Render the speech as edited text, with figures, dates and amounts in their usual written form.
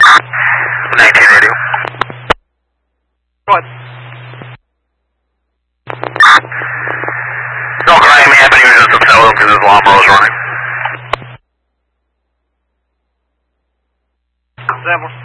1980. Go ahead. No crime happening, just to tell him because his lawnmower's running. Example.